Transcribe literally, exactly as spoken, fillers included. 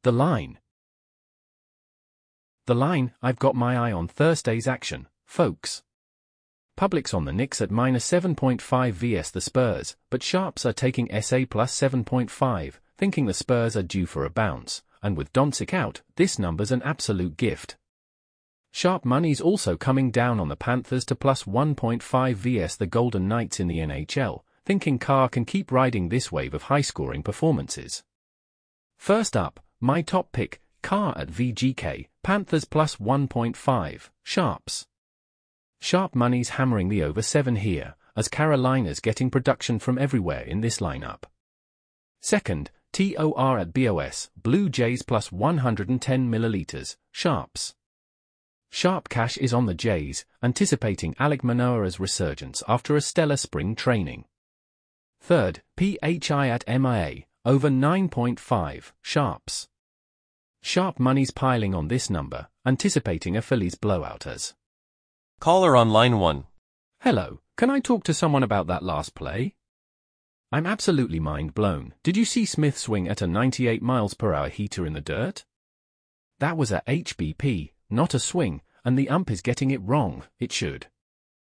The line. The line, I've got my eye on Thursday's action, folks. Public's on the Knicks at minus seven point five versus the Spurs, but sharps are taking S A plus seven point five, thinking the Spurs are due for a bounce, and with Doncic out, this number's an absolute gift. Sharp money's also coming down on the Panthers to plus one point five versus the Golden Knights in the N H L, thinking Carr can keep riding this wave of high-scoring performances. First up, my top pick, Carr at V G K, Panthers plus one point five, sharps. Sharp money's hammering the over seven here, as Carolina's getting production from everywhere in this lineup. Second, T O R at B O S, Blue Jays plus one hundred ten milliliters, sharps. Sharp cash is on the Jays, anticipating Alek Manoah's resurgence after a stellar spring training. Third, P H I at M I A, over nine point five, sharps. Sharp money's piling on this number, anticipating a Phillies blowout as. Caller on line one. Hello, can I talk to someone about that last play? I'm absolutely mind blown. Did you see Smith swing at a ninety-eight miles per hour heater in the dirt? That was a H B P, not a swing, and the ump is getting it wrong. It should.